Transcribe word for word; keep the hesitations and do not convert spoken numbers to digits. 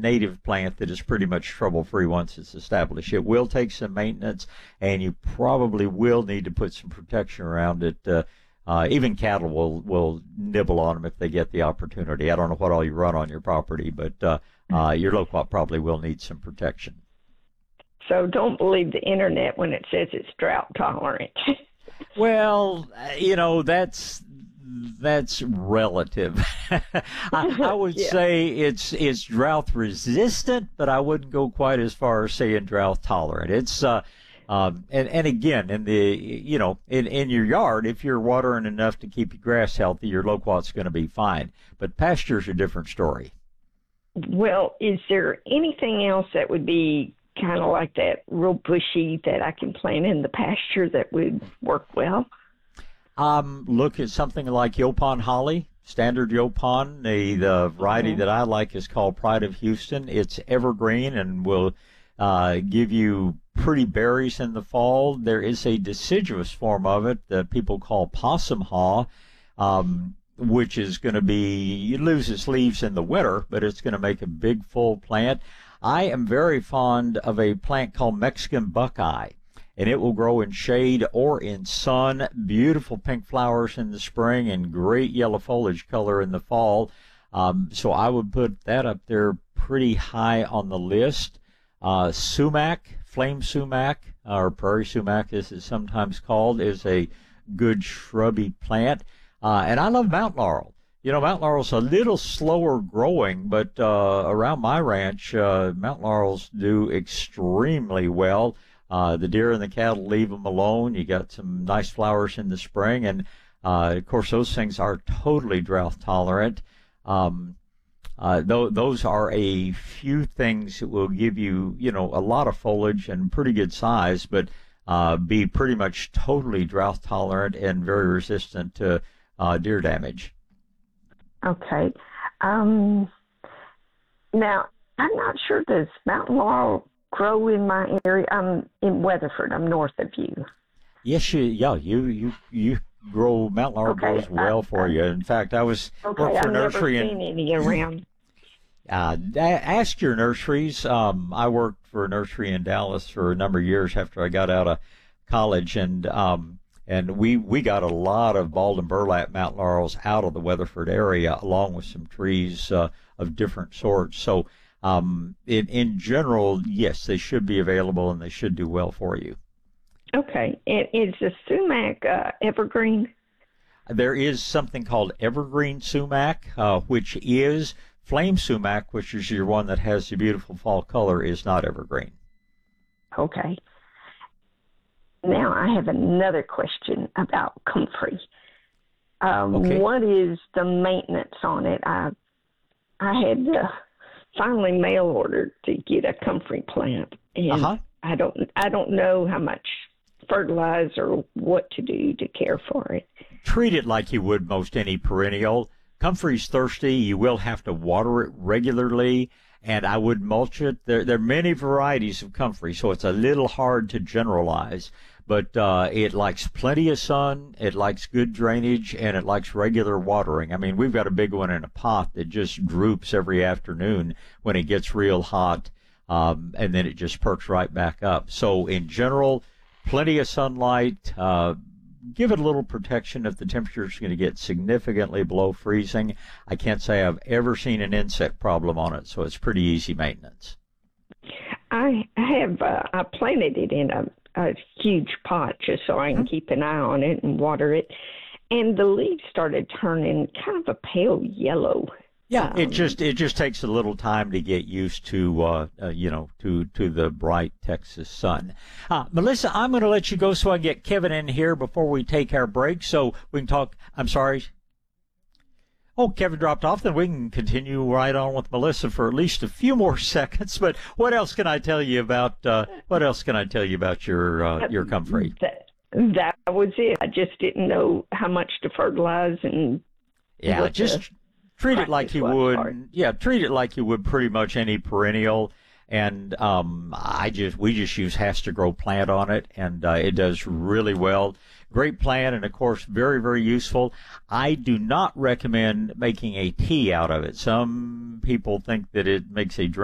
native plant that is pretty much trouble-free once it's established. It will take some maintenance, and you probably will need to put some protection around it. Uh, uh, even cattle will, will nibble on them if they get the opportunity. I don't know what all you run on your property, but uh, uh, your loquat probably will need some protection. So don't believe the internet when it says it's drought tolerant. Well, you know, that's that's relative. I, I would yeah. say it's it's drought resistant, but I wouldn't go quite as far as saying drought tolerant. It's uh, um, and and again, in the you know in in your yard, if you're watering enough to keep your grass healthy, your loquat's going to be fine. But pasture's a different story. Well, is there anything else that would be kind of like that real bushy that I can plant in the pasture that would work well? Um, look at something like Yaupon holly, standard Yaupon. The, the variety mm-hmm. that I like is called Pride of Houston. It's evergreen and will uh, give you pretty berries in the fall. There is a deciduous form of it that people call possum haw, um, which is going to be, it loses leaves in the winter, but it's going to make a big full plant. I am very fond of a plant called Mexican buckeye, and it will grow in shade or in sun. Beautiful pink flowers in the spring and great yellow foliage color in the fall. Um, so I would put that up there pretty high on the list. Uh, sumac, flame sumac, or prairie sumac as it's sometimes called, is a good shrubby plant. Uh, and I love mountain laurel. You know, mountain laurel's a little slower growing, but uh, around my ranch, uh, mountain laurels do extremely well. Uh, the deer and the cattle leave them alone. You got some nice flowers in the spring, and uh, of course, those things are totally drought tolerant. Um, uh, th- those are a few things that will give you, you know, a lot of foliage and pretty good size, but uh, be pretty much totally drought tolerant and very resistant to uh, deer damage. Okay. Um, now, I'm not sure, does mountain laurel grow in my area? I'm in Weatherford. I'm north of you. Yes, you, yeah, you, you, you grow, mountain laurel okay. grows well I, for I, you. In fact, I was okay, worked for I've nursery. never and, seen any around. Uh, ask your nurseries. Um, I worked for a nursery in Dallas for a number of years after I got out of college, and um, And we, we got a lot of bald and burlap mountain laurels out of the Weatherford area, along with some trees uh, of different sorts. So um, in, in general, yes, they should be available and they should do well for you. Okay. And is the sumac uh, evergreen? There is something called evergreen sumac, uh, which is flame sumac, which is your one that has the beautiful fall color, is not evergreen. Okay. Now I have another question about comfrey. Um, okay. What is the maintenance on it? I I had uh, finally mail ordered to get a comfrey plant, and uh-huh. I don't I don't know how much fertilizer or what to do to care for it. Treat it like you would most any perennial. Comfrey's thirsty. You will have to water it regularly, and I would mulch it. There, there are many varieties of comfrey, so it's a little hard to generalize. But uh, it likes plenty of sun, it likes good drainage, and it likes regular watering. I mean, we've got a big one in a pot that just droops every afternoon when it gets real hot, um, and then it just perks right back up. So in general, plenty of sunlight. Uh, give it a little protection if the temperature is going to get significantly below freezing. I can't say I've ever seen an insect problem on it, so it's pretty easy maintenance. I have uh, I planted it in a a huge pot just so I can keep an eye on it and water it. And the leaves started turning kind of a pale yellow. Yeah, um, it just it just takes a little time to get used to, uh, uh, you know, to, to the bright Texas sun. Uh, Melissa, I'm going to let you go so I can get Kevin in here before we take our break so we can talk. I'm sorry. Oh, Kevin dropped off. Then we can continue right on with Melissa for at least a few more seconds. But what else can I tell you about? Uh, what else can I tell you about your uh, your comfrey? That, that was it. I just didn't know how much to fertilize and yeah, just treat it like you would. Hard. Yeah, treat it like you would pretty much any perennial. And um, I just we just use Has to Grow plant on it, and uh, it does really well. Great plant, and of course, very, very useful. I do not recommend making a tea out of it. Some people think that it makes a drink